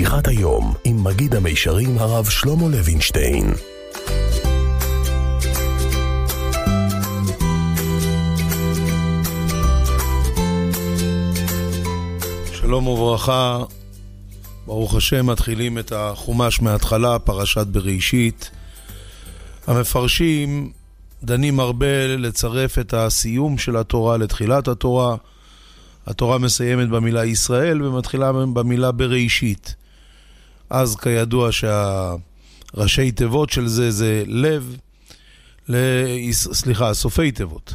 שיחת היום עם מגיד המישרים הרב שלמה לוינשטיין. שלום וברכה, ברוך השם. מתחילים את החומש מההתחלה, פרשת בראשית. המפרשים דנים הרבה לצרף את הסיום של התורה לתחילת התורה. התורה מסיימת במילה ישראל ומתחילה במילה בראשית. אז כידוע שהראשי תיבות של זה לב, סופי תיבות.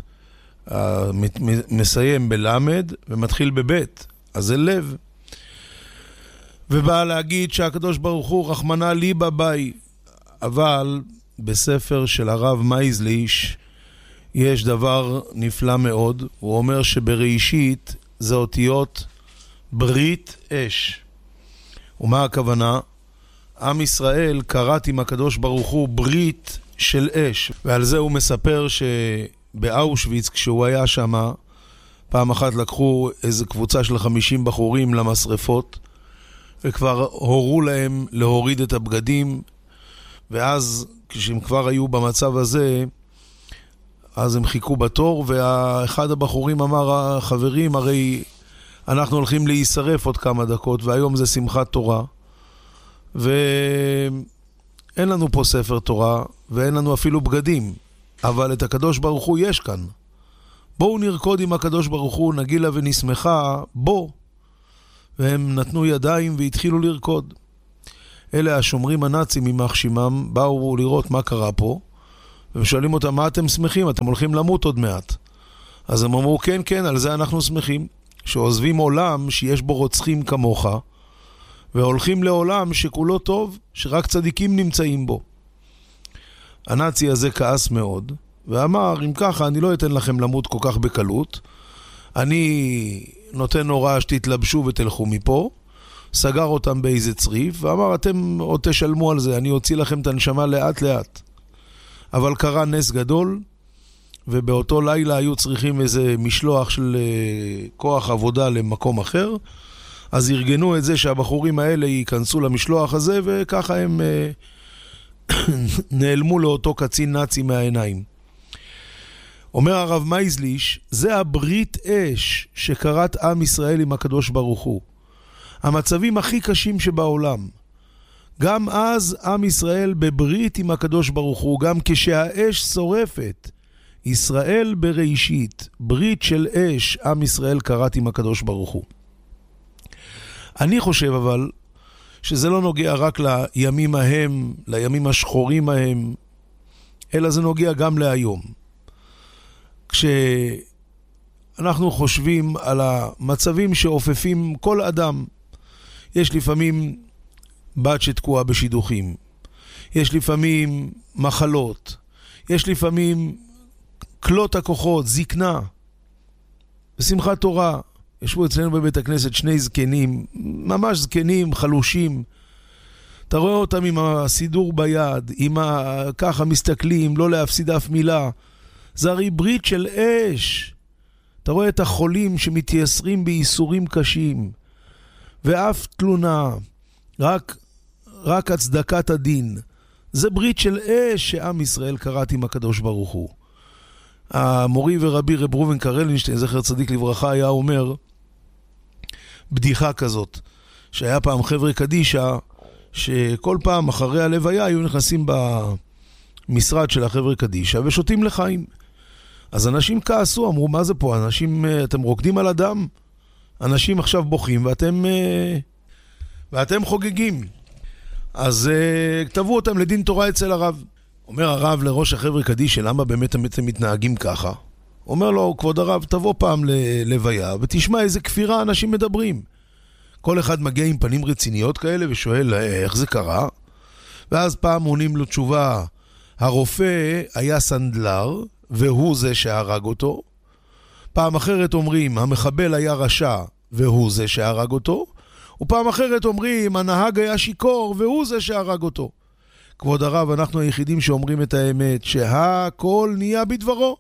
מסיים בלמד ומתחיל בבית, אז זה לב. ובא להגיד שהקדוש ברוך הוא רחמנא ליבא ביי. אבל בספר של הרב מייזליש יש דבר נפלא מאוד. הוא אומר שבראשית זה אותיות ברית אש. ומה הכוונה? עם ישראל קראת עם הקדוש ברוך הוא ברית של אש. ועל זה הוא מספר שבאושוויץ כשהוא היה שם, פעם אחת לקחו איזו קבוצה של 50 בחורים למשרפות, וכבר הורו להם להוריד את הבגדים, ואז כשהם כבר היו במצב הזה, אז הם חיכו בתור, ואחד הבחורים אמר, חברים, הרי אנחנו הולכים להישרף עוד כמה דקות, והיום זה שמחת תורה, ואין לנו פה ספר תורה, ואין לנו אפילו בגדים, אבל את הקדוש ברוך הוא יש כאן. בואו נרקוד עם הקדוש ברוך הוא, נגילה ונשמחה, בוא. והם נתנו ידיים והתחילו לרקוד. אלה השומרים הנאצים ממח שמם, באו לראות מה קרה פה, ושואלים אותם, מה אתם שמחים? אתם הולכים למות עוד מעט. אז הם אמרו, כן, כן, על זה אנחנו שמחים. שעוזבים עולם שיש בו רוצחים כמוך, והולכים לעולם שכולו טוב, שרק צדיקים נמצאים בו. הנאצי הזה כעס מאוד, ואמר, אם ככה, אני לא אתן לכם למות כל כך בקלות, אני נותן הוראה שתתלבשו ותלכו מפה, סגר אותם באיזה צריף, ואמר, אתם עוד תשלמו על זה, אני אוציא לכם את הנשמה לאט לאט. אבל קרה נס גדול, ובאותו לילה היו צריכים איזה משלוח של כוח עבודה למקום אחר, אז ארגנו את זה שהבחורים האלה ייכנסו למשלוח הזה, וככה הם נעלמו לאותו קצין נאצי מהעיניים. אומר הרב מייזליש, זה הברית אש שקראת עם ישראל עם הקדוש ברוך הוא. המצבים הכי קשים שבעולם. גם אז עם ישראל בברית עם הקדוש ברוך הוא, גם כשהאש שורפת. ישראל בראשית, ברית של אש, עם ישראל קראת עם הקדוש ברוך הוא. אני חושב אבל שזה לא נוגע רק לימים ההם, לימים השחורים ההם, אלא זה נוגע גם להיום. כשאנחנו חושבים על המצבים שאופפים כל אדם, יש לפעמים בת שתקועה בשידוכים, יש לפעמים מחלות, יש לפעמים כלות הכוחות, זקנה. בשמחת תורה, ישבו אצלנו בבית הכנסת שני זקנים, ממש זקנים, חלושים. אתה רואה אותם עם הסידור ביד, ככה מסתכלים, לא להפסיד אף מילה. זה הרי ברית של אש. אתה רואה את החולים שמתייסרים בייסורים קשים, ואף תלונה, רק הצדקת הדין. זה ברית של אש שעם ישראל קראת עם הקדוש ברוך הוא. המורי ורבי רב ראובן קרלינשטיין, זכר צדיק לברכה, היה אומר בדיחה כזאת, שהיה פעם חבר'ה קדישה, שכל פעם אחרי הלוויה היו נכנסים במשרד של החבר'ה קדישה ושותים לחיים. אז אנשים כעסו, אמרו, מה זה פה? אנשים, אתם רוקדים על הדם? אנשים עכשיו בוכים ואתם חוגגים. אז כתבו אותם לדין תורה אצל הרב. אומר הרב לראש החבר'ה קדישה, למה באמת אתם מתנהגים ככה? אומר לו, כבוד הרב, תבוא פעם ללוויה ותשמע איזה כפירה אנשים מדברים. כל אחד מגיע עם פנים רציניות כאלה ושואל איך זה קרה? ואז פעם עונים לו תשובה, הרופא היה סנדלר והוא זה שהרג אותו. פעם אחרת אומרים, המחבל היה רשע והוא זה שהרג אותו. ופעם אחרת אומרים, הנהג היה שיקור והוא זה שהרג אותו. כבוד הרב, אנחנו היחידים שאומרים את האמת, שהכל נהיה בדברו.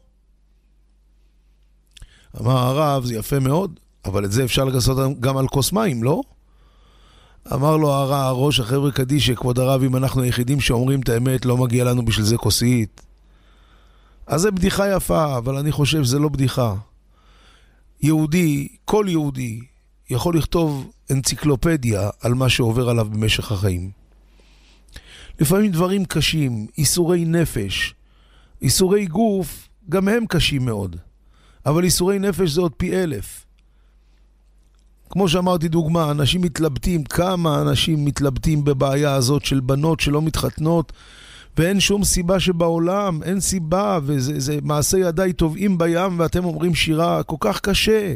אמר הרב, זה יפה מאוד, אבל את זה אפשר לעשות גם על כוס מים, לא? אמר לו הראש החבר'ה קדיש, כבוד הרב, אם אנחנו היחידים שאומרים את האמת, לא מגיע לנו בשביל זה כוסית. אז זה בדיחה יפה, אבל אני חושב שזה לא בדיחה. יהודי, כל יהודי, יכול לכתוב אנציקלופדיה על מה שעובר עליו במשך החיים. לפעמים דברים קשים, איסורי נפש, איסורי גוף, גם הם קשים מאוד. אבל איסורי נפש זה עוד פי 1000. כמו שאמרתי דוגמה, אנשים מתלבטים, כמה אנשים מתלבטים בבעיה הזאת של בנות שלא מתחתנות, ואין שום סיבה שבעולם, אין סיבה, וזה מעשה ידיי טובעים בים, ואתם אומרים שירה כל כך קשה.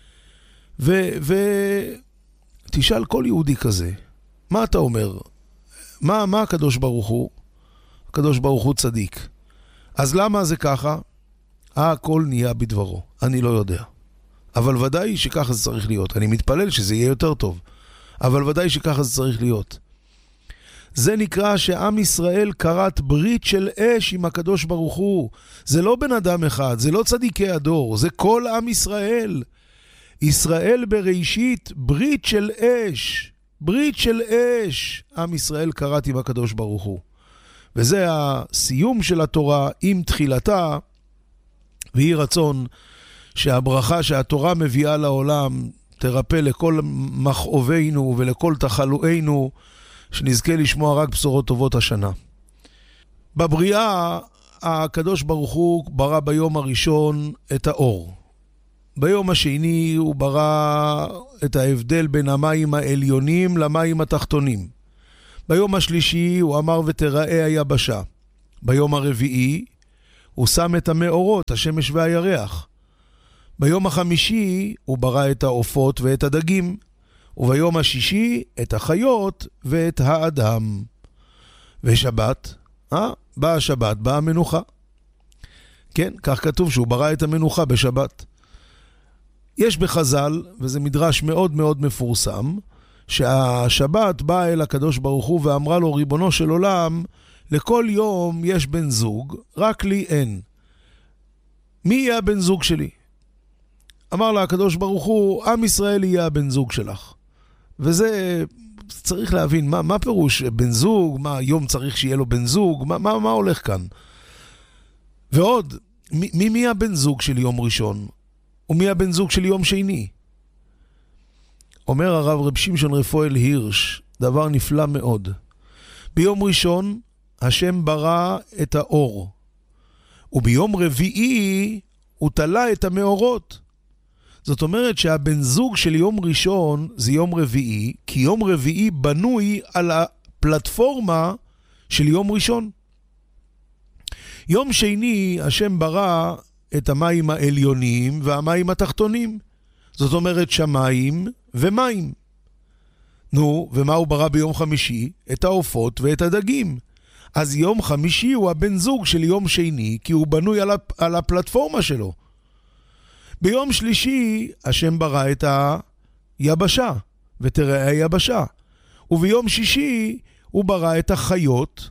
תשאל כל יהודי כזה, מה אתה אומר? מה הקדוש ברוך הוא? הקדוש ברוך הוא צדיק. אז למה זה ככה? הכל נהיה בדברו. אני לא יודע. אבל ודאי שככה זה צריך להיות. אני מתפלל שזה יהיה יותר טוב. אבל ודאי שככה זה צריך להיות. זה נקרא שעם ישראל קראת ברית של אש עם הקדוש ברוך הוא. זה לא בן אדם אחד, זה לא צדיקי הדור, זה כל עם ישראל. ישראל בראשית, ברית של אש. ברית של אש. עם ישראל קראת עם הקדוש ברוך הוא. וזה הסיום של התורה עם תחילתה, והיא רצון שהברכה שהתורה מביאה לעולם תרפא לכל מכאובינו ולכל תחלואינו, שנזכה לשמוע רק בשורות טובות השנה. בבריאה הקדוש ברוך הוא ברא ביום הראשון את האור. ביום השני הוא ברא את ההבדל בין המים העליונים למים התחתונים. ביום השלישי הוא אמר ותראה היבשה. ביום הרביעי הוא שם את המאורות, השמש והירח. ביום החמישי הוא ברא את העופות ואת הדגים. וביום השישי את החיות ואת האדם. ושבת, באה השבת, באה המנוחה. כן, כך כתוב שהוא ברא את המנוחה בשבת. יש בחז"ל, וזה מדרש מאוד מאוד מפורסם, שהשבת באה אל הקדוש ברוך הוא ואמרה לו, ריבונו של עולם, לכל יום יש בן זוג, רק לי אין. מי יהיה הבן זוג שלי? אמר לה הקדוש ברוך הוא, עם ישראל יהיה הבן זוג שלך. וזה צריך להבין, מה פירוש בן זוג, מה יום צריך שיהיה לו בן זוג, מה הולך כאן? ועוד, מי הבן זוג של יום ראשון? ומי הבן זוג של יום שני? אומר הרב רב שמשון רפואל הירש, דבר נפלא מאוד. ביום ראשון השם ברא את האור, וביום רביעי הוא תלה את המאורות. זאת אומרת שהבן זוג של יום ראשון זה יום רביעי, כי יום רביעי בנוי על הפלטפורמה של יום ראשון. יום שני השם ברא את המים העליונים והמים התחתונים. זאת אומרת שמיים ומים. נו, ומה הוא ברא ביום חמישי? את העופות ואת הדגים. אז יום חמישי הוא הבן זוג של יום שני, כי הוא בנוי על הפלטפורמה שלו. ביום שלישי השם ברא את היבשה, ותראה היבשה. וביום שישי הוא ברא את החיות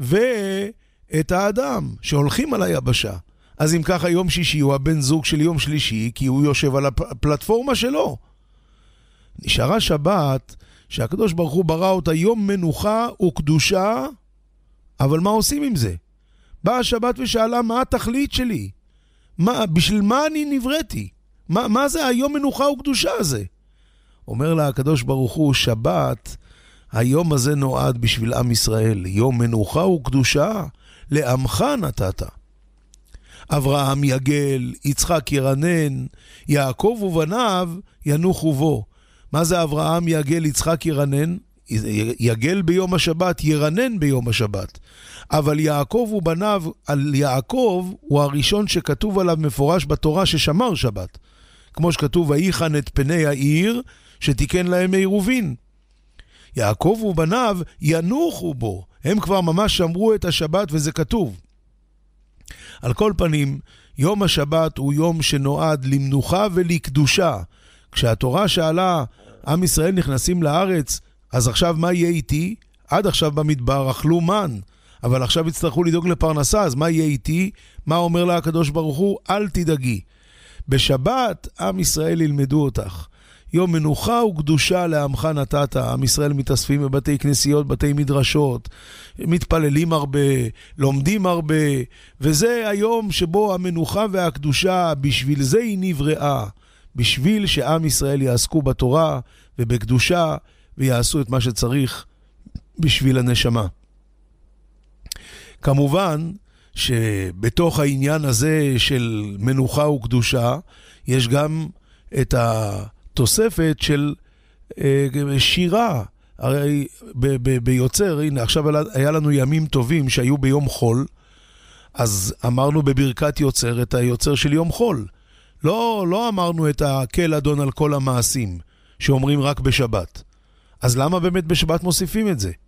ואת האדם שהולכים על היבשה. אז אם ככה יום שישי הוא הבן זוג של יום שלישי, כי הוא יושב על הפלטפורמה שלו. נשארה שבת שהקדוש ברוך הוא ברא אותה יום מנוחה וקדושה, אבל מה עושים עם זה? באה השבת ושאלה, מה התכלית שלי? בשביל מה אני נבראתי? מה זה היום מנוחה וקדושה הזה? אומר לה הקדוש ברוך הוא, שבת, היום הזה נועד בשביל עם ישראל, יום מנוחה וקדושה, לעמך נתת. אברהם יגל, יצחק ירנן, יעקב ובניו ינוחו בו. מה זה אברהם יגל, יצחק ירנן? יגל ביום השבת, ירנן ביום השבת. אבל יעקב ובניו, על יעקב הוא הראשון שכתוב עליו מפורש בתורה ששמר שבת. כמו שכתוב, ויחן את פני העיר שתיקן להם עירובין. יעקב ובניו ינוחו בו. הם כבר ממש שמרו את השבת וזה כתוב. על כל פנים, יום השבת הוא יום שנועד למנוחה ולקדושה. כשהתורה שאלה, עם ישראל נכנסים לארץ, אז עכשיו מה יהיה איתי? עד עכשיו במדבר אכלו מן, אבל עכשיו יצטרכו לדאוג לפרנסה, אז מה יהיה איתי? מה אומר לה הקדוש ברוך הוא? אל תדאגי. בשבת עם ישראל ילמדו אותך. יום מנוחה וקדושה לעמך נתת. עם ישראל מתאספים בבתי כנסיות, בתי מדרשות, מתפללים הרבה, לומדים הרבה, וזה היום שבו המנוחה והקדושה, בשביל זה היא נבראה, בשביל שעם ישראל יעסקו בתורה ובקדושה, ויעשו את מה שצריך בשביל הנשמה. כמובן שבתוך העניין הזה של מנוחה וקדושה, יש גם את התוספת של שירה. הרי ביוצר, הנה עכשיו היה לנו ימים טובים שהיו ביום חול, אז אמרנו בברכת יוצר את היוצר של יום חול. לא אמרנו את הקל אדון על כל המעשים שאומרים רק בשבת. אז למה באמת בשבת מוסיפים את זה?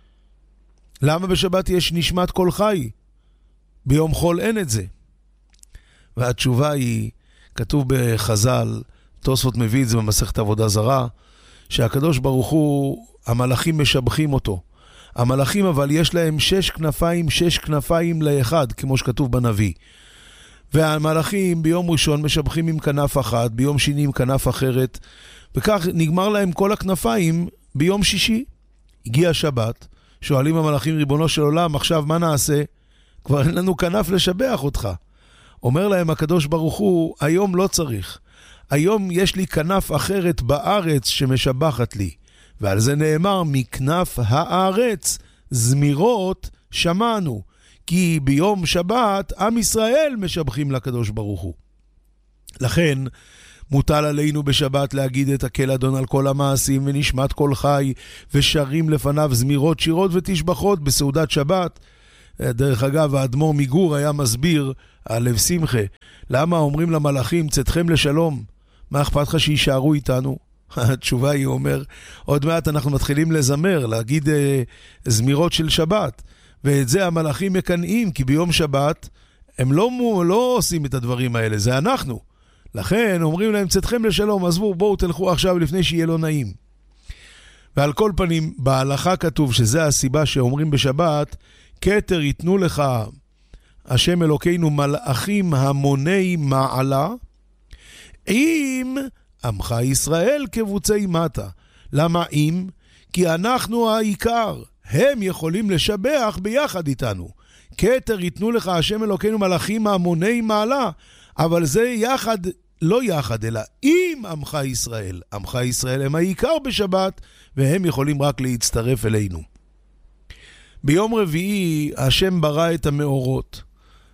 למה בשבת יש נשמת כל חי? ביום חול אין את זה. והתשובה היא, כתוב בחז"ל, תוספות מביא את זה במסכת עבודה זרה, שהקדוש ברוך הוא, המלאכים משבחים אותו. המלאכים אבל יש להם 6 כנפיים לאחד, כמו שכתוב בנביא. והמלאכים ביום ראשון משבחים עם כנף אחת, ביום שני עם כנף אחרת, וכך נגמר להם כל הכנפיים ביום שישי. הגיע שבת, שואלים המלאכים, ריבונו של עולם, עכשיו מה נעשה? כבר אין לנו כנף לשבח אותך. אומר להם הקדוש ברוך הוא, היום לא צריך. היום יש לי כנף אחרת בארץ שמשבחת לי. ועל זה נאמר, מכנף הארץ זמירות שמענו. כי ביום שבת עם ישראל משבחים לקדוש ברוך הוא. לכן מוטל עלינו בשבת להגיד את הקל אדון על כל המעשים ונשמת כל חי, ושרים לפניו זמירות, שירות ותשבחות בסעודת שבת. דרך אגב, האדמו"ר מגור היה מסביר על לב שמחה, למה אומרים למלאכים צאתכם לשלום? מה אכפת לך שישארו איתנו? התשובה היא, אומר, עוד מעט אנחנו מתחילים לזמר, להגיד זמירות של שבת, ואת זה המלאכים מקנאים, כי ביום שבת הם לא עושים את הדברים האלה, זה אנחנו. לכן אומרים להם צאתכם לשלום, עזבו, בואו תלכו עכשיו לפני שיהיה לא נעים. ועל כל פנים, בהלכה כתוב שזה הסיבה שאומרים בשבת, כתר ייתנו לך השם אלוקינו מלאכים המוני מעלה, עם עמך ישראל כבוצי מטה. למה עם? כי אנחנו העיקר, הם יכולים לשבח ביחד איתנו. כתר ייתנו לך השם אלוקינו מלאכים המוני מעלה, אבל זה יחד, לא יחד, אלא עם עמך ישראל. עמך ישראל הם העיקר בשבת, והם יכולים רק להצטרף אלינו. ביום רביעי השם ברא את המאורות,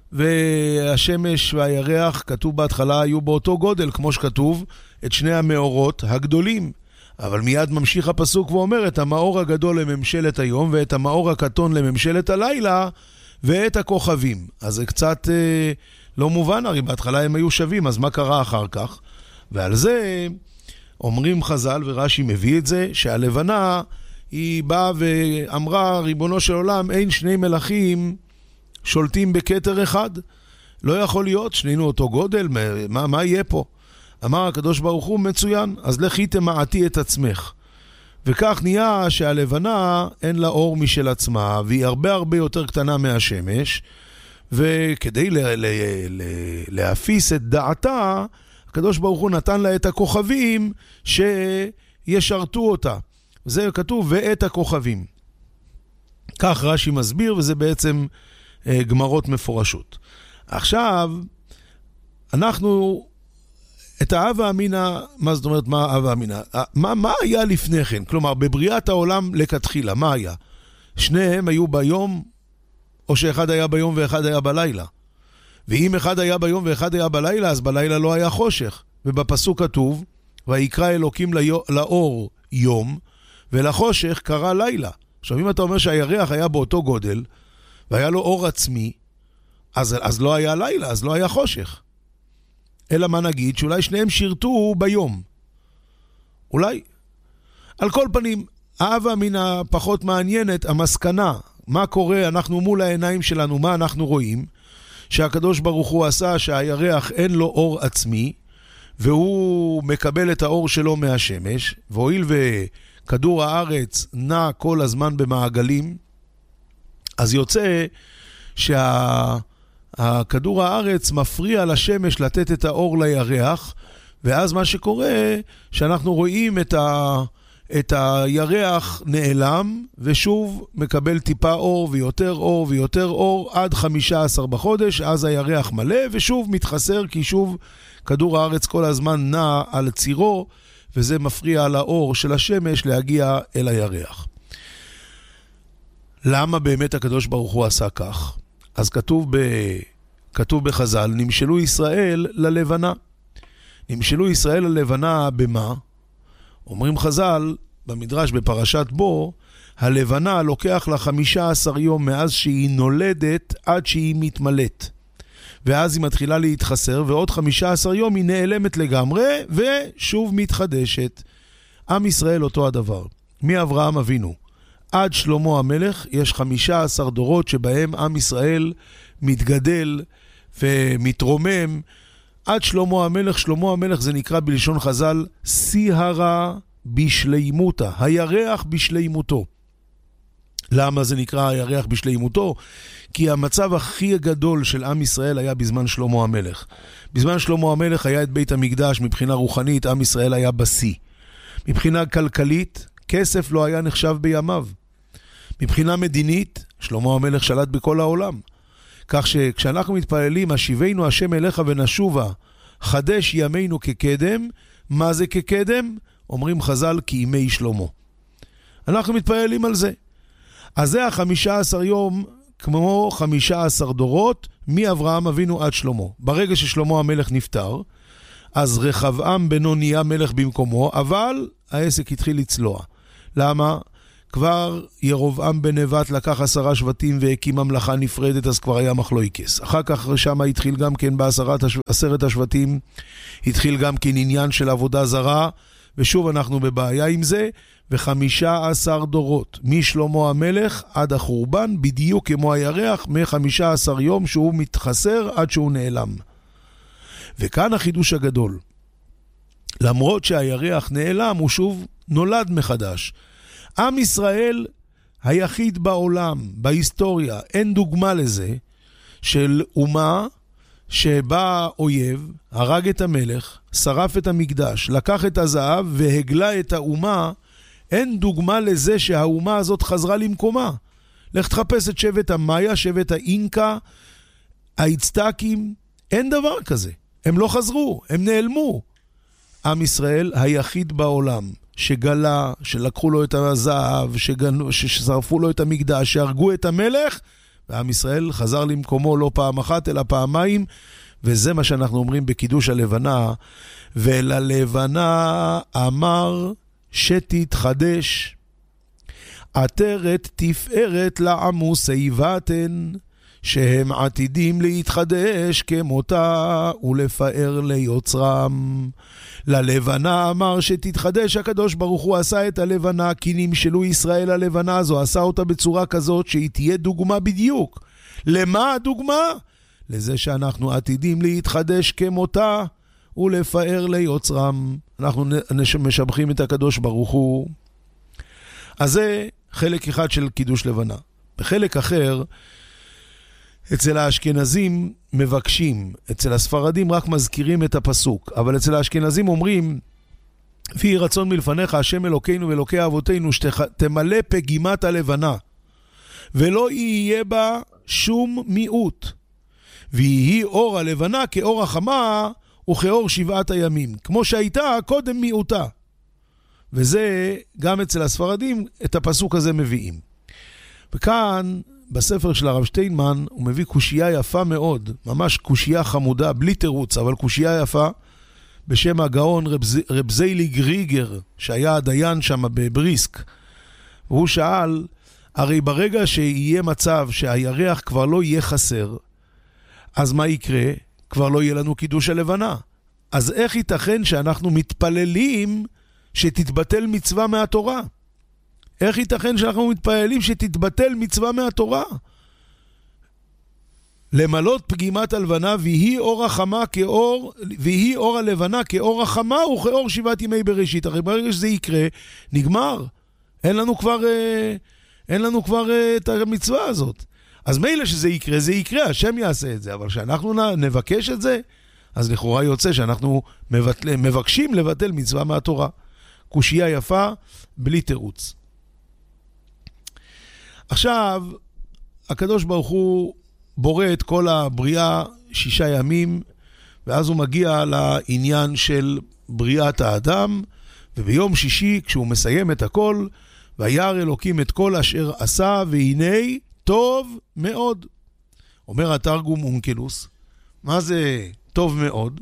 והשמש והירח, כתוב בהתחלה, היו באותו גודל, כמו שכתוב, את שני המאורות הגדולים. אבל מיד ממשיך הפסוק ואומר, את המאור הגדול לממשלת היום, ואת המאור הקטון לממשלת הלילה, ואת הכוכבים. אז זה קצת לא מובן, הרי בהתחלה הם היו שווים, אז מה קרה אחר כך? ועל זה אומרים חז"ל, ורש"י מביא את זה, שהלבנה היא באה ואמרה, ריבונו של עולם, אין שני מלאכים שולטים בכתר אחד. לא יכול להיות, שנינו אותו גודל, מה יהיה פה? אמר הקדוש ברוך הוא, מצוין, אז לכי תמעטי את עצמך. וכך נהיה שהלבנה אין לה אור משל עצמה, והיא הרבה יותר קטנה מהשמש, וכדי להפיס את דעתה, הקדוש ברוך הוא נתן לה את הכוכבים שישרתו אותה. זה כתוב, ואת הכוכבים. כך רש"י מסביר, וזה בעצם גמרות מפורשות. עכשיו, אנחנו, את האב האמינה, מה זאת אומרת, מה האב האמינה? מה היה לפני כן? כלומר, בבריאת העולם לכתחילה, מה היה? שניהם היו ביום, או שאחד היה ביום ואחד היה בלילה. ואם אחד היה ביום ואחד היה בלילה, אז בלילה לא היה חושך. ובפסוק כתוב, ויקרא אלוקים לאור יום, ולחושך קרא לילה. עכשיו, אם אתה אומר שהירח היה באותו גודל, והיה לו אור עצמי, אז לא היה לילה, אז לא היה חושך. אלא מה נגיד? שאולי שניהם שירתו ביום. אולי. על כל פנים, האב האמינה פחות מעניינת, המסקנה, מה קורה, אנחנו מול העיניים שלנו, מה אנחנו רואים? שהקדוש ברוך הוא עשה שהירח אין לו אור עצמי, והוא מקבל את האור שלו מהשמש, והואיל וכדור הארץ נע כל הזמן במעגלים, אז יוצא שהכדור הארץ מפריע לשמש לתת את האור לירח, ואז מה שקורה, שאנחנו רואים את הירח נעלם, ושוב מקבל טיפה אור ויותר אור ויותר אור, עד 15 בחודש, אז הירח מלא, ושוב מתחסר, כי שוב כדור הארץ כל הזמן נע על צירו, וזה מפריע לאור של השמש להגיע אל הירח. למה באמת הקדוש ברוך הוא עשה כך? אז כתוב בחז"ל, נמשלו ישראל ללבנה. נמשלו ישראל ללבנה במה? אומרים חז"ל, במדרש בפרשת בו, הלבנה לוקח לה 15 יום מאז שהיא נולדת עד שהיא מתמלאת. ואז היא מתחילה להתחסר, ועוד 15 יום היא נעלמת לגמרי, ושוב מתחדשת. עם ישראל אותו הדבר. מאברהם אבינו עד שלמה המלך יש 15 דורות שבהם עם ישראל מתגדל ומתרומם. עד שלמה המלך, שלמה המלך זה נקרא בלשון חז"ל סיהרה בשלימותה, הירח בשלימותו. למה זה נקרא הירח בשלימותו? כי המצב הכי גדול של עם ישראל היה בזמן שלמה המלך. בזמן שלמה המלך היה את בית המקדש, מבחינה רוחנית עם ישראל היה בשיא. מבחינה כלכלית, כסף לא היה נחשב בימיו. מבחינה מדינית, שלמה המלך שלט בכל העולם. כך שכשאנחנו מתפללים, השיבנו השם אליך ונשובה, חדש ימינו כקדם, מה זה כקדם? אומרים חז"ל כימי שלמה. אנחנו מתפללים על זה. אז זה 15 יום כמו 15 דורות מאברהם אבינו עד שלמה. ברגע ששלמה המלך נפטר, אז רחבעם בנו נהיה מלך במקומו, אבל העסק התחיל לצלוע. למה? כבר ירבעם בן נבט לקח 10 שבטים והקים ממלכה נפרדת, אז כבר היה מחלוקת. אחר כך שם התחיל גם כן ב10 השבטים, התחיל גם כן עניין של עבודה זרה, ושוב אנחנו בבעיה עם זה, ו15 דורות, משלמה המלך עד החורבן, בדיוק כמו הירח, מ15 יום שהוא מתחסר עד שהוא נעלם. וכאן החידוש הגדול. למרות שהירח נעלם, הוא שוב נולד מחדש. עם ישראל היחיד בעולם, בהיסטוריה, אין דוגמה לזה, של אומה שבא אויב, הרג את המלך, שרף את המקדש, לקח את הזהב והגלה את האומה. אין דוגמה לזה שהאומה הזאת חזרה למקומה. לך תחפש את שבט המאיה, שבט האינקה, האצטקים, אין דבר כזה. הם לא חזרו, הם נעלמו. עם ישראל היחיד בעולם שגלה, שלקחו לו את הזהב, ששרפו לו את המקדש, שהרגו את המלך, ועם ישראל חזר למקומו לא פעם אחת אלא פעמיים, וזה מה שאנחנו אומרים בקידוש הלבנה. וללבנה אמר שתתחדש, עטרת תפארת לעמוסי בטן, שהם עתידים להתחדש כמותה ולפאר ליוצרם. ללבנה אמר שתתחדש, הקדוש ברוך הוא עשה את הלבנה, כי נמשלו ישראל הלבנה הזו, עשה אותה בצורה כזאת שהיא תהיה דוגמה בדיוק. למה הדוגמה? לזה שאנחנו עתידים להתחדש כמותה ולפאר ליוצרם. אנחנו משבחים את הקדוש ברוך הוא. אז זה חלק אחד של קידוש לבנה. בחלק אחר, אצל האשכנזים מבקשים, אצל הספרדים רק מזכירים את הפסוק, אבל אצל האשכנזים אומרים, ויהי רצון מלפניך השם אלוקינו ואלוקי אבותינו, שתמלא פגימת הלבנה, ולא יהיה בה שום מיעוט, ויהי אור הלבנה כאור החמה וכאור 7 הימים, כמו שהייתה קודם מיעוטה. וזה גם אצל הספרדים את הפסוק הזה מביאים. וכאן בספר של הרב שטיינמן הוא מביא קושייה יפה מאוד, ממש קושייה חמודה, בלי תירוץ, אבל קושייה יפה, בשם הגאון רב זייליג ריגר, שהיה הדיין שם בבריסק. והוא שאל, הרי ברגע שיהיה מצב שהירח כבר לא יהיה חסר, אז מה יקרה? כבר לא יהיה לנו קידוש הלבנה. אז איך ייתכן שאנחנו מתפללים שתתבטל מצווה מהתורה? איך ייתכן שאנחנו מתפללים שתתבטל מצווה מהתורה? למלות פגימת הלבנה, ויהי אור החמה כאור, ויהי אור הלבנה כאור החמה וכאור 7 ימי בראשית. הרי ברגע שזה יקרה, נגמר. אין לנו כבר את המצווה הזאת. אז מילא שזה יקרה, זה יקרה, השם יעשה את זה, אבל שאנחנו נבקש את זה, אז לכאורה יוצא שאנחנו מבקשים לבטל מצווה מהתורה. קושיה יפה, בלי תירוץ. עכשיו, הקדוש ברוך הוא בורא את כל הבריאה 6 ימים, ואז הוא מגיע לעניין של בריאת האדם, וביום שישי, כשהוא מסיים את הכל, וירא אלוקים את כל אשר עשה, והנה טוב מאוד. אומר התרגום אונקלוס, מה זה טוב מאוד?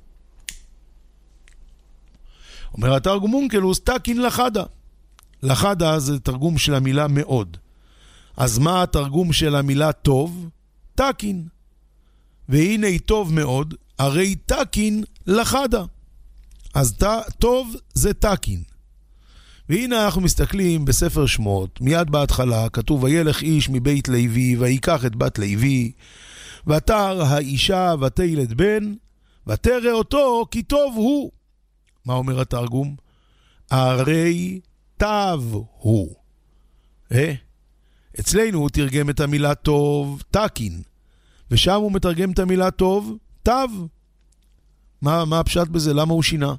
אומר התרגום אונקלוס, תקין לחדה. לחדה זה תרגום של המילה מאוד. אז מה התרגום של המילה טוב? תקין. והנה טוב מאוד, הרי תקין לחדה. אז טוב זה תקין. והנה אנחנו מסתכלים בספר שמות, מיד בהתחלה כתוב, וילך איש מבית לוי, ויקח את בת לוי, ותרא האישה ותלד בן, ותרא אותו כי טוב הוא. מה אומר התרגום? הרי טוב הוא. אצלנו הוא תרגם את המילה טוב תקין, ושם הוא מתרגם את המילה טוב טוב. מה הפשט בזה? למה הוא שינה?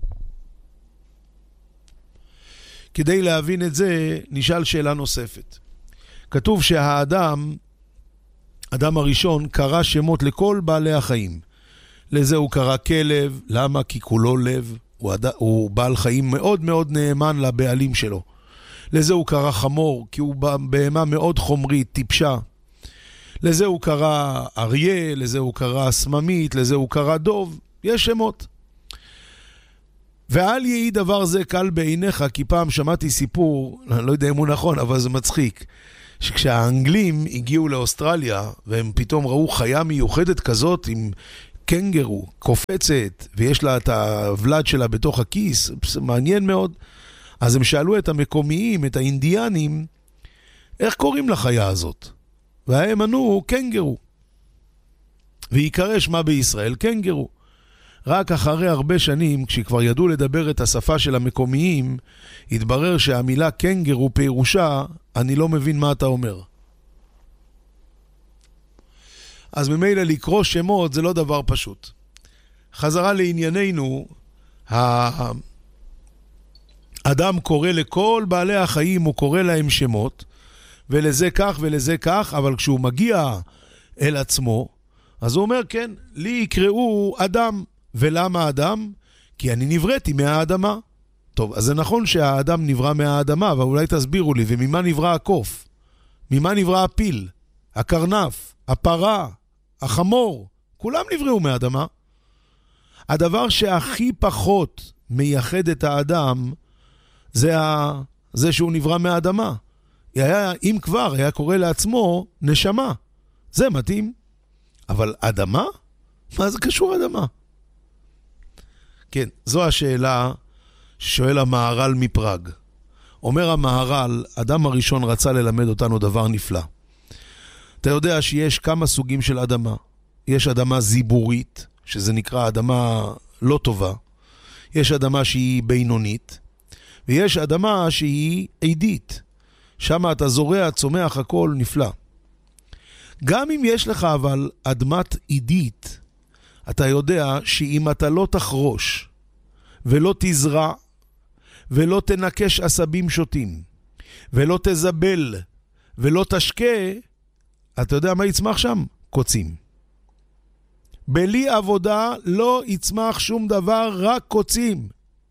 כדי להבין את זה, נשאל שאלה נוספת. כתוב שהאדם, אדם הראשון, קרא שמות לכל בעלי החיים. לזה הוא קרא כלב, למה? כי כולו לב, הוא בעל חיים מאוד מאוד נאמן לבעלים שלו. לזה הוא קרא חמור, כי הוא בהמה מאוד חומרית, טיפשה. לזה הוא קרא אריה, לזה הוא קרא סממית, לזה הוא קרא דוב. יש שמות. ואל יהי דבר זה קל בעיניך, כי פעם שמעתי סיפור, אני לא יודע אם הוא נכון, אבל זה מצחיק, שכשהאנגלים הגיעו לאוסטרליה, והם פתאום ראו חיה מיוחדת כזאת עם קנגרו, קופצת, ויש לה את הוולד שלה בתוך הכיס, מעניין מאוד. אז הם שאלו את המקומיים, את האינדיאנים, איך קוראים לחיה הזאת? והם ענו, קנגרו. ויקרא שמה בישראל, קנגרו. רק אחרי הרבה שנים, כשכבר ידעו לדבר את השפה של המקומיים, התברר שהמילה קנגרו פירושה, אני לא מבין מה אתה אומר. אז ממילא לקרוא שמות זה לא דבר פשוט. חזרה לענייננו, האדם קורא לכל בעלי החיים, הוא קורא להם שמות, ולזה כך ולזה כך, אבל כשהוא מגיע אל עצמו, אז הוא אומר, כן, לי יקראו אדם. ולמה אדם? כי אני נבראתי מהאדמה. טוב, אז זה נכון שהאדם נברא מהאדמה, אבל אולי תסבירו לי, וממה נברא הקוף? ממה נברא הפיל? הקרנף? הפרה? החמור? כולם נבראו מהאדמה. הדבר שהכי פחות מייחד את האדם, זה שהוא נברא מהאדמה. אם כבר, היה קורא לעצמו נשמה. זה מתאים. אבל אדמה? מה זה קשור אדמה? כן, זו השאלה ששואל המהר"ל מפראג. אומר המהר"ל, אדם הראשון רצה ללמד אותנו דבר נפלא. אתה יודע שיש כמה סוגים של אדמה. יש אדמה זיבורית, שזה נקרא אדמה לא טובה. יש אדמה שהיא בינונית, ויש אדמה שהיא עידית. שם אתה זורע, צומח, הכל נפלא. גם אם יש לך אבל אדמת עידית, אתה יודע שאם אתה לא תחרוש, ולא תזרע, ולא תנקש עשבים שוטים, ולא תזבל, ולא תשקה, אתה יודע מה יצמח שם? קוצים. בלי עבודה לא יצמח שום דבר, רק קוצים.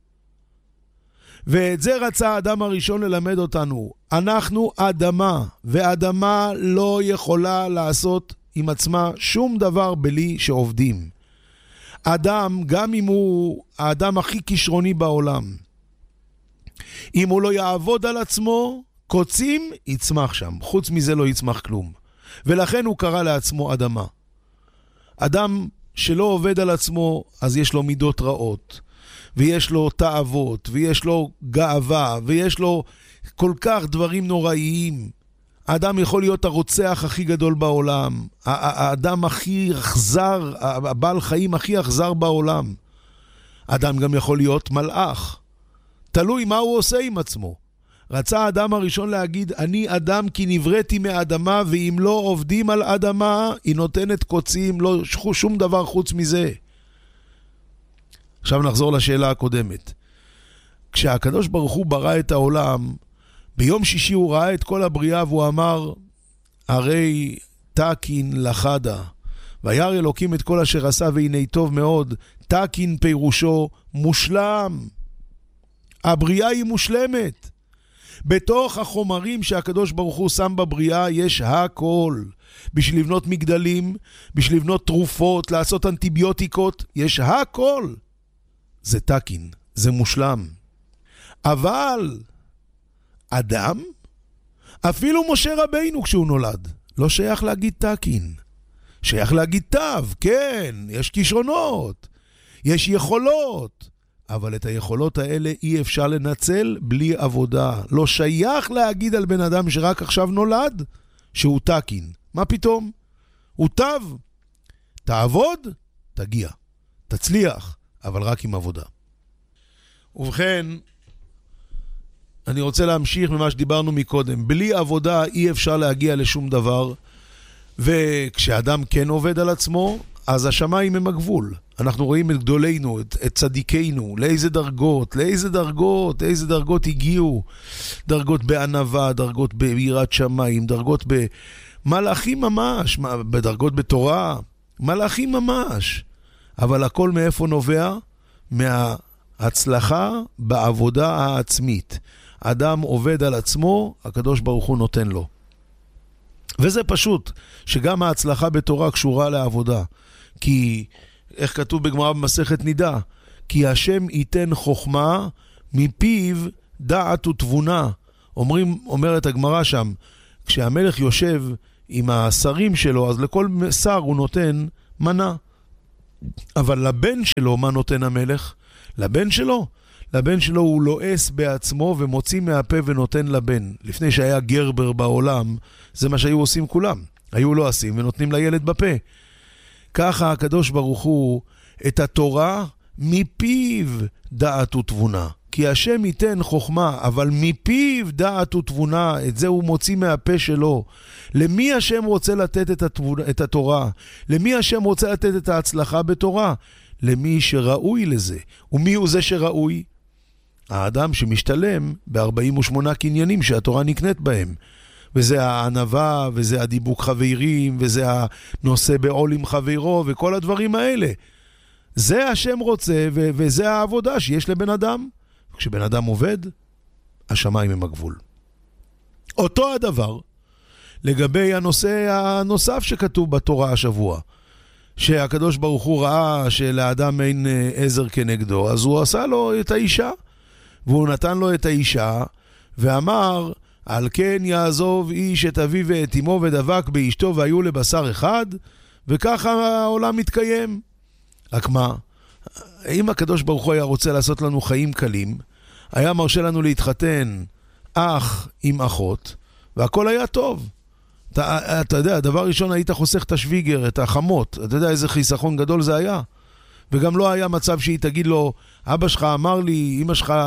ואת זה רצה האדם הראשון ללמד אותנו. אנחנו אדמה, ואדמה לא יכולה לעשות עם עצמה שום דבר בלי שעובדים. אדם, גם אם הוא האדם הכי כישרוני בעולם, אם הוא לא יעבוד על עצמו, קוצים יצמח שם. חוץ מזה לא יצמח כלום. ולכן הוא קרא לעצמו אדמה. אדם שלא עובד על עצמו, אז יש לו מידות רעות, ויש לו תאוות, ויש לו גאווה, ויש לו כל כך דברים נוראיים. האדם יכול להיות הרוצח הכי גדול בעולם, האדם הכי אכזר, הבעל חיים הכי אכזר בעולם. האדם גם יכול להיות מלאך. תלוי מה הוא עושה עם עצמו. רצה האדם הראשון להגיד, אני אדם כי נבראתי מאדמה, ואם לא עובדים על אדמה, היא נותנת קוצים, לא שום דבר חוץ מזה. עכשיו נחזור לשאלה הקודמת. כשהקדוש ברוך הוא ברא את העולם, ביום שישי הוא ראה את כל הבריאה והוא אמר, הרי תקין לחדה. וירא אלוקים את כל אשר עשה והנה טוב מאוד. תקין פירושו מושלם. הבריאה היא מושלמת. בתוך החומרים שהקדוש ברוך הוא שם בבריאה יש הכל. בשביל לבנות מגדלים, בשביל לבנות תרופות, לעשות אנטיביוטיקות, יש הכל. זה תקין, זה מושלם. אבל אדם, אפילו משה רבינו כשהוא נולד, לא שייך להגיד תקין. שייך להגיד תו, כן, יש כישרונות, יש יכולות, אבל את היכולות האלה אי אפשר לנצל בלי עבודה. לא שייך להגיד על בן אדם שרק עכשיו נולד שהוא תקין. מה פתאום? הוא תו. תעבוד, תגיע. תצליח, אבל רק עם עבודה. ובכן, אני רוצה להמשיך ממה שדיברנו מקודם. בלי עבודה אי אפשר להגיע לשום דבר, וכשאדם כן עובד על עצמו, אז השמיים הם הגבול. אנחנו רואים את גדולינו, את צדיקנו, לאיזה דרגות הגיעו. דרגות בענווה, דרגות ביראת שמיים, דרגות במלאכים ממש, בדרגות בתורה, מלאכים ממש. אבל הכל מאיפה נובע? מההצלחה בעבודה העצמית. אדם עובד על עצמו, הקדוש ברוך הוא נותן לו. וזה פשוט, שגם ההצלחה בתורה קשורה לעבודה. כי, איך כתוב בגמרא במסכת נידה? כי השם ייתן חוכמה, מפיו דעת ותבונה. אומרת הגמרא שם, כשהמלך יושב עם השרים שלו, אז לכל שר הוא נותן מנה. אבל לבן שלו, מה נותן המלך? לבן שלו הוא לועס בעצמו ומוציא מהפה ונותן לבן. לפני שהיה גרבר בעולם, זה מה שהיו עושים כולם. היו לועסים ונותנים לילד בפה. ככה הקדוש ברוך הוא את התורה מפיו דעת ותבונה. כי השם ייתן חוכמה, אבל מפיו דעת ותבונה, את זה הוא מוציא מהפה שלו. למי השם רוצה לתת את התורה? למי השם רוצה לתת את ההצלחה בתורה? למי שראוי לזה. ומי הוא זה שראוי? האדם שמשתלם ב-48 קניינים שהתורה נקנית בהם. וזה הענווה, וזה הדיבוק חברים, וזה הנושא בעול עם חברו, וכל הדברים האלה. זה השם רוצה, וזה העבודה שיש לבן אדם. כשבן אדם עובד, השמיים הם הגבול. אותו הדבר לגבי הנושא הנוסף שכתוב בתורה השבוע, שהקדוש ברוך הוא ראה שלאדם אין עזר כנגדו, אז הוא עשה לו את האישה, והוא נתן לו את האישה, ואמר, על כן יעזוב איש את אביו ואת אמו ודבק באשתו והיו לבשר אחד, וככה העולם מתקיים. רק מה? אם הקדוש ברוך הוא היה רוצה לעשות לנו חיים קלים, היה מרשה לנו להתחתן אח עם אחות, והכל היה טוב. אתה יודע, דבר ראשון היית חוסך את השוויגר, את החמות. אתה יודע איזה חיסכון גדול זה היה. וגם לא היה מצב שהיא תגיד לו, אבא שלך אמר לי, אמא שלך,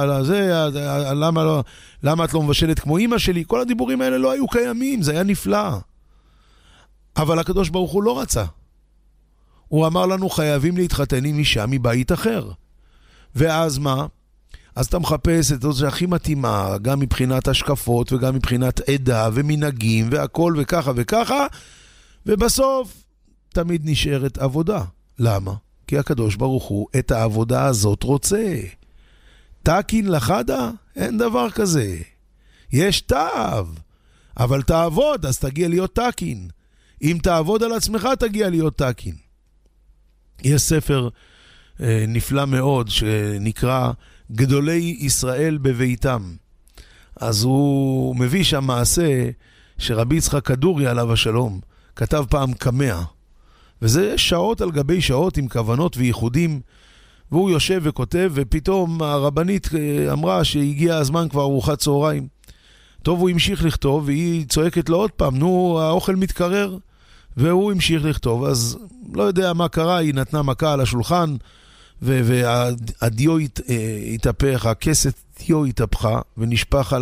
למה את לא מבשלת כמו אמא שלי? כל הדיבורים האלה לא היו קיימים, זה היה נפלא. אבל הקדוש ברוך הוא לא רצה. הוא אמר לנו, חייבים להתחתן עם אישה מבית אחר. ואז מה? אז אתה מחפש את זאת שהכי מתאימה, גם מבחינת השקפות וגם מבחינת עדה ומנהגים והכל וככה וככה, ובסוף תמיד נשארת עבודה. למה? כי הקדוש ברוך הוא את העבודה הזאת רוצה. תקין לחדה? אין דבר כזה. יש תו, אבל תעבוד, אז תגיע להיות תקין. אם תעבוד על עצמך, תגיע להיות תקין. יש ספר נפלא מאוד שנקרא גדולי ישראל בביתם. אז הוא מביא שם מעשה שרבי יצחק כדורי עליו השלום כתב פעם קמע, וזה שעות על גבי שעות עם כוונות וייחודים, והוא יושב וכותב, ופתאום הרבנית אמרה שהגיע הזמן כבר ארוחת צהריים. טוב, הוא המשיך לכתוב, והיא צועקת לו עוד פעם, נו, האוכל מתקרר, והוא המשיך לכתוב. אז לא יודע מה קרה, היא נתנה מכה על השולחן, והדיו התהפך, הכסת דיו התהפכה, ונשפך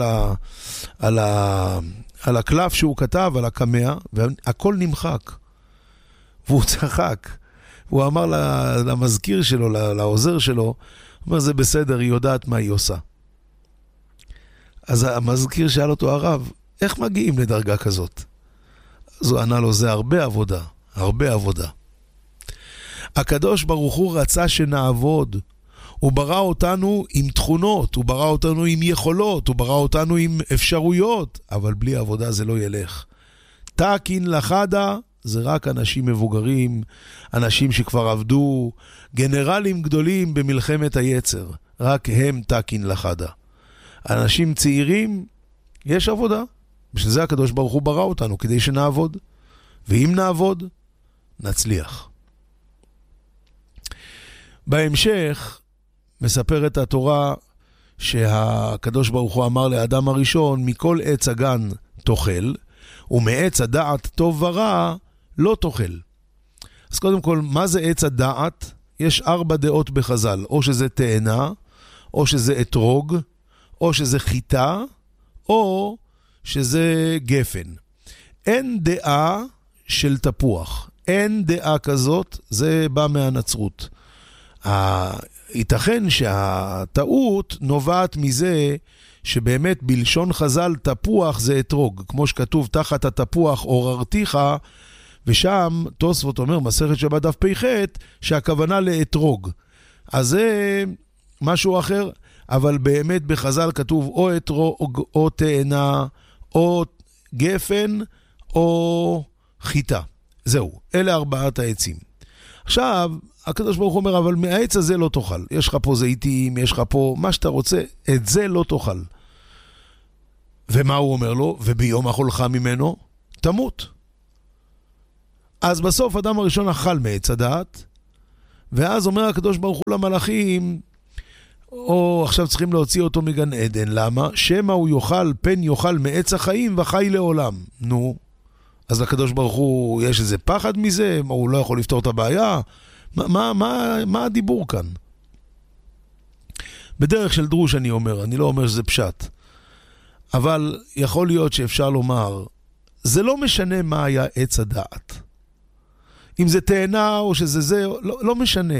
על הקלף שהוא כתב, על הקמע, והכל נמחק. והוא צחק, הוא אמר למזכיר שלו, לעוזר שלו, הוא אומר, זה בסדר, היא יודעת מה היא עושה. אז המזכיר שאל אותו, הרב, איך מגיעים לדרגה כזאת? אז הוא ענה לו, זה הרבה עבודה, הרבה עבודה. הקדוש ברוך הוא רצה שנעבוד. הוא ברא אותנו עם תכונות, הוא ברא אותנו עם יכולות, הוא ברא אותנו עם אפשרויות, אבל בלי עבודה זה לא ילך. תקין לחדה זה רק אנשים מבוגרים, אנשים שכבר עבדו, גנרלים גדולים במלחמת היצר, רק הם תקין לחדה. אנשים צעירים, יש עבודה. בשביל זה הקדוש ברוך הוא ברא אותנו, כדי שנעבוד. ואם נעבוד, נצליח. בהמשך, מספרת התורה שהקדוש ברוך הוא אמר לאדם הראשון, מכל עץ הגן תאכל, ומעץ הדעת טוב ורע לא תאכל. אז קודם כל, מה זה עץ הדעת? יש 4 דעות בחז"ל, או שזה תאנה, או שזה אתרוג, או שזה חיטה, או שזה גפן. אין דעה של תפוח. אין דעה כזאת, זה בא מהנצרות. ייתכן שהטעות נובעת מזה שבאמת בלשון חז"ל תפוח זה אתרוג. כמו שכתוב תחת התפוח עוררתיך, ושם תוספות אומר מסכת שבת דף פ"ח שהכוונה לאתרוג. אז זה משהו אחר. אבל באמת בחז"ל כתוב או אתרוג, או תאנה, או גפן, או חיטה. זהו, אלה 4 העצים. עכשיו, הקדוש ברוך הוא אומר, אבל מהעץ הזה לא תאכל. יש לך פה זיתים, יש לך פה מה שאתה רוצה, את זה לא תאכל. ומה הוא אומר לו? וביום אכולך ממנו, תמות. אז בסוף אדם הראשון אכל מעץ הדעת, ואז אומר הקדוש ברוך הוא למלאכים, או עכשיו צריכים להוציא אותו מגן עדן. למה? שמא הוא יאכל, פן יאכל מעץ החיים וחי לעולם. נו, אז לקדוש ברוך הוא יש איזה פחד מזה? הוא לא יכול לפתור את הבעיה? מה הדיבור כאן? בדרך של דרוש אני אומר, אני לא אומר שזה פשט. אבל יכול להיות שאפשר לומר, זה לא משנה מה היה עץ הדעת. אם זה תאנה או שזה זה, לא משנה.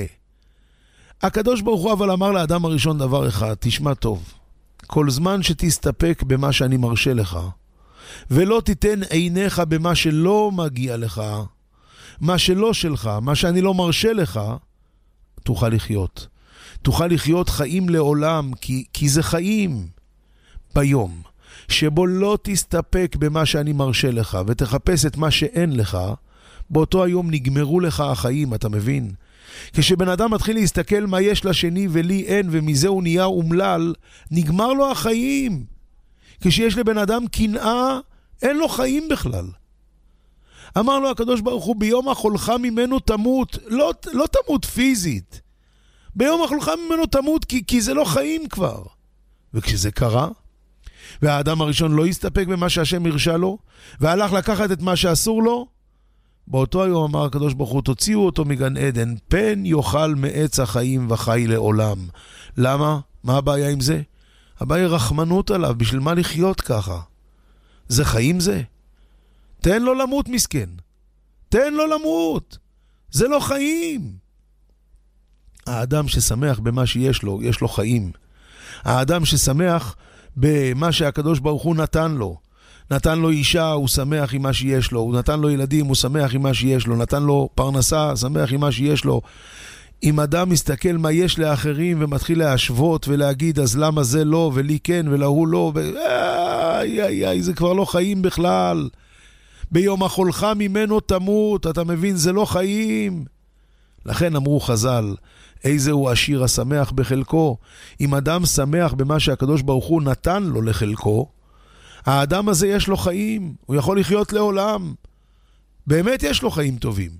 הקדוש ברוך הוא אבל אמר לאדם הראשון דבר אחד, תשמע טוב, כל זמן שתסתפק במה שאני מרשה לך, ולא תיתן עיניך במה שלא מגיע לך, מה שלא שלך, מה שאני לא מרשה לך, תוכל לחיות. תוכל לחיות חיים לעולם, כי זה חיים. ביום שבו לא תסתפק במה שאני מרשה לך, ותחפש את מה שאין לך, באותו היום נגמרו לך החיים, אתה מבין? כשבן אדם מתחיל להסתכל מה יש לשני ולי אין, ומזה הוא נהיה אומלל, נגמר לו החיים. כשיש לבן אדם קנאה, אין לו חיים בכלל. אמר לו הקדוש ברוך הוא, ביום אכולך ממנו תמות. לא תמות פיזית. ביום אכולך ממנו תמות, כי זה לא חיים כבר. וכשזה קרה, והאדם הראשון לא הסתפק במה שהשם הרשה לו, והלך לקחת את מה שאסור לו, באותו היום אמר הקדוש ברוך הוא, תוציאו אותו מגן עדן, פן יאכל מעץ החיים וחי לעולם. למה? מה הבעיה עם זה? הבעיה רחמנות עליו, בשביל מה לחיות ככה? זה חיים זה? תן לו למות מסכן. תן לו למות. זה לא חיים. האדם ששמח במה שיש לו, יש לו חיים. האדם ששמח במה שהקדוש ברוך הוא נתן לו. נתן לו אישה, הוא שמח עם מה שיש לו. הוא נתן לו ילדים, הוא שמח עם מה שיש לו. נתן לו פרנסה, שמח עם מה שיש לו. אם אדם מסתכל מה יש לאחרים ומתחיל להשוות ולהגיד, אז למה זה לא ולי כן ולהוא לא, זה כבר לא חיים בכלל. ביום אכולך ממנו תמות, אתה מבין, זה לא חיים. לכן אמרו חז"ל, איזה הוא עשיר השמח בחלקו. אם אדם שמח במה שהקדוש ברוך הוא נתן לו לחלקו, האדם הזה יש לו חיים, הוא יכול לחיות לעולם. באמת יש לו חיים טובים.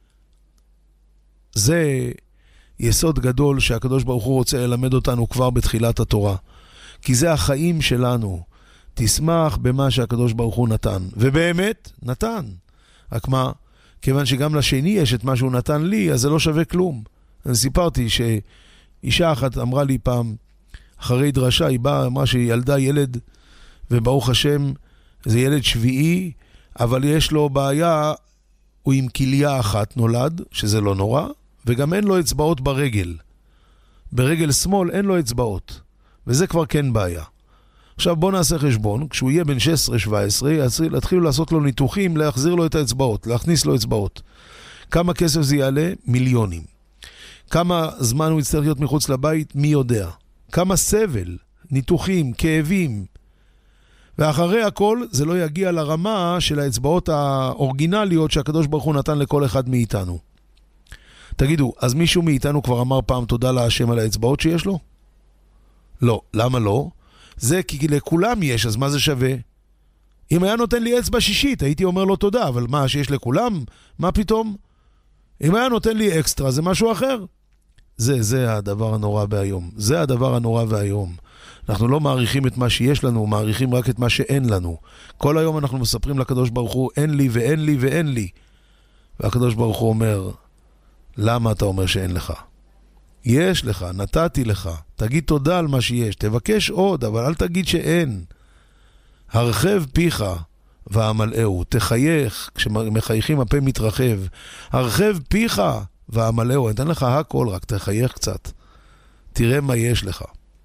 זה יסוד גדול שהקדוש ברוך הוא רוצה ללמד אותנו כבר בתחילת התורה. כי זה החיים שלנו. תשמח במה שהקדוש ברוך הוא נתן. ובאמת, נתן. רק מה, כיוון שגם לשני יש את מה שהוא נתן לי, אז זה לא שווה כלום. אני סיפרתי שאישה אחת אמרה לי פעם, אחרי דרשה, היא באה, אמרה שהיא ילדה ילד, וברוך השם, זה ילד שביעי, אבל יש לו בעיה, הוא עם כליה אחת נולד, שזה לא נורא, וגם אין לו אצבעות ברגל. ברגל שמאל אין לו אצבעות, וזה כבר כן בעיה. עכשיו בוא נעשה חשבון, כשהוא יהיה בן 16-17, להתחילו לעשות לו ניתוחים, להחזיר לו את האצבעות, להכניס לו אצבעות. כמה כסף זה יעלה? מיליונים. כמה זמן הוא יצטרך להיות מחוץ לבית? מי יודע. כמה סבל, ניתוחים, כאבים. ואחרי הכל זה לא יגיע לרמה של האצבעות האורגינליות שהקדוש ברוך הוא נתן לכל אחד מאיתנו. תגידו, אז מישהו מאיתנו כבר אמר פעם תודה להשם על האצבעות שיש לו? לא. למה לא? זה כי לכולם יש, אז מה זה שווה? אם היה נותן לי אצבע שישית, הייתי אומר לו תודה, אבל מה שיש לכולם? מה פתאום? אם היה נותן לי אקסטרה, זה משהו אחר. זה הדבר הנורא והיום. זה הדבר הנורא והיום. אנחנו לא מעריכים את מה שיש לנו, מעריכים רק את מה שאין לנו. כל היום אנחנו מספרים לקדוש ברוך הוא, אין לי ואין לי ואין לי. והקדוש ברוך הוא אומר, למה אתה אומר שאין לך? יש לך, נתתי לך. תגיד תודה על מה שיש, תבקש עוד, אבל אל תגיד שאין. הרחב פיך והמלאהו, תחייך, כשמחייכים הפה מתרחב. הרחב פיך והמלאהו, אני אתן לך הכל, רק תחייך קצת. תראה מה יש לך.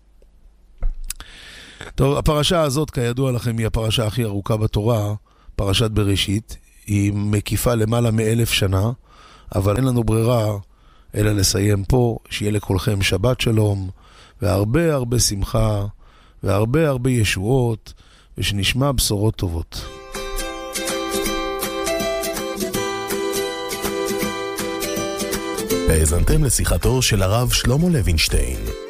טוב, הפרשה הזאת, כידוע לכם, היא הפרשה הכי ארוכה בתורה, פרשת בראשית. היא מקיפה למעלה מ1000 שנה, אבל אין לנו ברירה אלא לסיים פה, שיהיה לכולכם שבת שלום, והרבה הרבה שמחה, והרבה הרבה ישועות, ושנשמע בשורות טובות. האזנתם לשיחתו של הרב שלמה לוינשטיין.